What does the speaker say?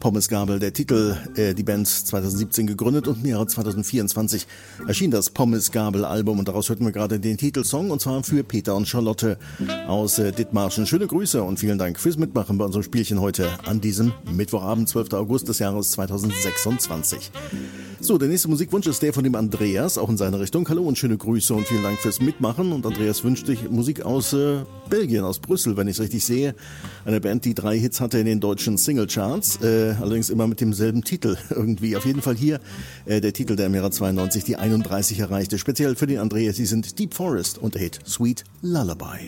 Pommes Gabel, der Titel, die Band 2017 gegründet und im Jahre 2024 erschien das Pommes Gabel Album und daraus hörten wir gerade den Titelsong und zwar für Peter und Charlotte aus Dithmarschen. Schöne Grüße und vielen Dank fürs Mitmachen bei unserem Spielchen heute an diesem Mittwochabend, 12. August des Jahres 2026. So, der nächste Musikwunsch ist der von dem Andreas, auch in seine Richtung. Hallo und schöne Grüße und vielen Dank fürs Mitmachen. Und Andreas wünscht sich Musik aus Belgien, aus Brüssel, wenn ich es richtig sehe. Eine Band, die 3 Hits hatte in den deutschen Singlecharts, allerdings immer mit demselben Titel irgendwie. Auf jeden Fall hier der Titel, der im Jahre 92 die 31 erreichte. Speziell für den Andreas, sie sind Deep Forest und der Hit Sweet Lullaby.